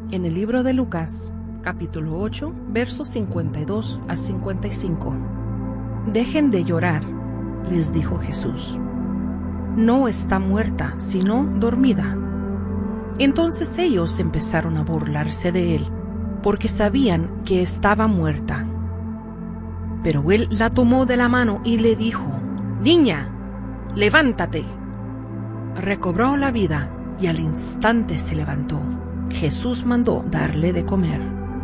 En el libro de Lucas, capítulo 8, versos 52 a 55. Dejen de llorar, les dijo Jesús. No está muerta, sino dormida. Entonces ellos empezaron a burlarse de él, porque sabían que estaba muerta. Pero él la tomó de la mano y le dijo: Niña, levántate. Recobró la vida y al instante se levantó. Jesús mandó darle de comer.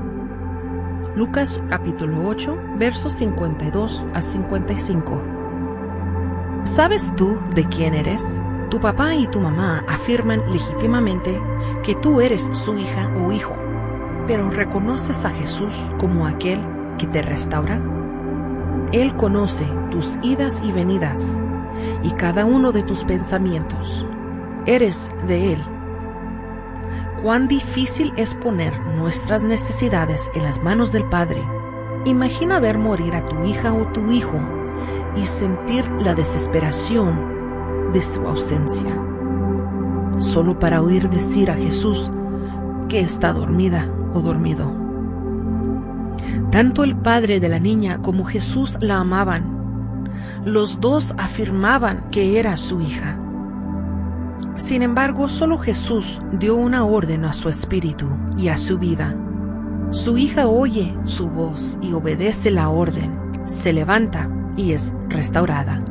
Lucas capítulo 8, versos 52 a 55. ¿Sabes tú de quién eres? Tu papá y tu mamá afirman legítimamente que tú eres su hija o hijo, pero ¿reconoces a Jesús como aquel que te restaura? Él conoce tus idas y venidas y cada uno de tus pensamientos. Eres de Él. Cuán difícil es poner nuestras necesidades en las manos del Padre. Imagina ver morir a tu hija o tu hijo y sentir la desesperación de su ausencia, solo para oír decir a Jesús que está dormida o dormido. Tanto el padre de la niña como Jesús la amaban. Los dos afirmaban que era su hija. Sin embargo, solo Jesús dio una orden a su espíritu y a su vida. Su hija oye su voz y obedece la orden, se levanta y es restaurada.